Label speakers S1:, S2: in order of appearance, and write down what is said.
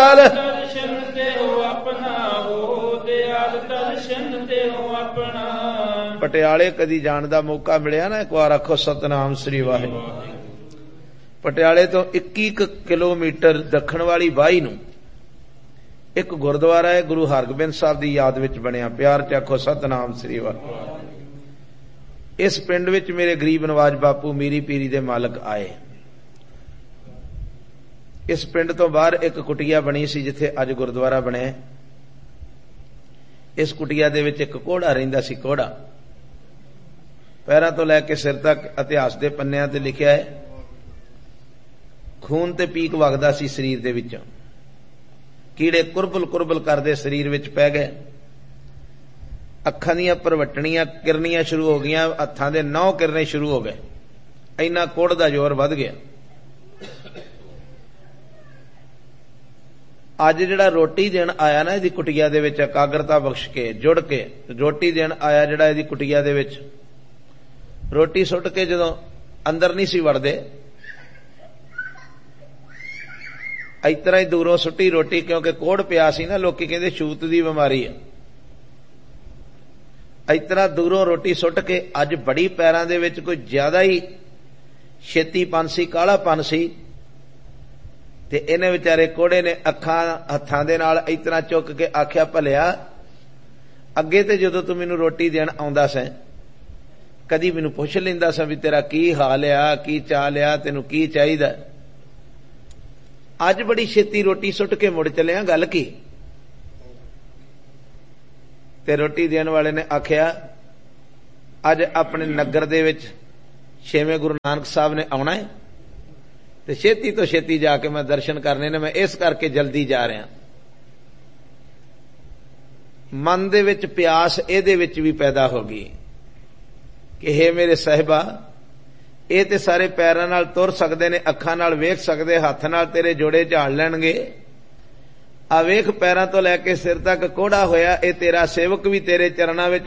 S1: दयाल
S2: दर्शन देओ अपना हो दयाल दर्शन देओ अपना।
S1: पटियाले कदी जाण दा मौका मिलिया ना, एक बार आखो सतनाम श्री वाहिगुरू। पटियाले तो 21 किलोमीटर दक्षिण वाली बाही नूं एक गुरुद्वारा है, गुरु हरगोबिंद साहब की याद विच बनिया। प्यार च आखो सतनाम श्री वाहिगुरू। इस पिंड विच मेरे गरीब नवाज बापू मीरी पीरी दे मालक आए। इस पिंड तो बाहर एक कुटिया बनी सी जिथे अज गुरुद्वारा बने। इस कुटिया दे विच एक घोड़ा रहिंदा सी। घोड़ा पैरां तो लैके सिर तक इतिहास के पन्नियां ते लिखिया है, खून ते पीक वगदा सी शरीर दे विचों। कीड़े कुरबल कुरबल करदे शरीर विच पै गए। अखां दीयां परवटणियां किरनियां शुरू हो गईयां, हत्थां दे नौ किरने शुरू हो गए। इन्ना कोड़ दा जोर वध गया। अज जिहड़ा रोटी देण आया ना इहदी कुटिया दे विच, एकाग्रता बख्श के जुड़ के रोटी देण आया जिहड़ा इहदी कुटिया दे विच, रोटी सुट के जदों अंदर नहीं सी वड़दे, इस तरह ही दूरों सुट्टी रोटी, क्योंकि कोड़ पिया सी ना, लोकी कहंदे छूत दी बीमारी है। इस तरह दूरों रोटी सुट के अज बड़ी पैरां दे विच कोई ज्यादा ही छेतीपन सी, कालापन सी, ते इन्हें विचारे कोड़े ने अखां हत्थां दे नाल इस तरह चुक के आख्या, भलिया अगे ते जदों तू मैनूं रोटी देण आउंदा सैं कदी मैनूं पुछ लैंदा सा भी तेरा की हाल आ, की चाल आ, तैनूं की चाहीदा। अज बड़ी छेती रोटी सुट के मुड़ चलिया, गल की? ते रोटी देण वाले ने आख्या, अज अपने नगर दे विच छेवें गुरु नानक साहब ने आउणा है ते छेती तो छेती जाके मैं दर्शन करने ने, मैं इस करके जल्दी जा रहा। मन दे विच प्यास इहदे विच भी पैदा हो गई कि हे मेरे साहिबा, ਇਹ ਤੇ ਸਾਰੇ ਪੈਰਾਂ ਨਾਲ ਤੁਰ ਸਕਦੇ ਨੇ, ਅੱਖਾਂ ਨਾਲ ਵੇਖ ਸਕਦੇ, ਹੱਥ ਨਾਲ ਤੇਰੇ ਜੋੜੇ ਝਾੜ ਲੈਣਗੇ। ਆ ਵੇਖ ਪੈਰਾਂ ਤੋਂ ਲੈ ਕੇ ਸਿਰ ਤੱਕ ਕੋੜਾ ਹੋਇਆ, ਇਹ ਤੇਰਾ ਸੇਵਕ ਵੀ ਤੇਰੇ ਚਰਨਾਂ ਵਿੱਚ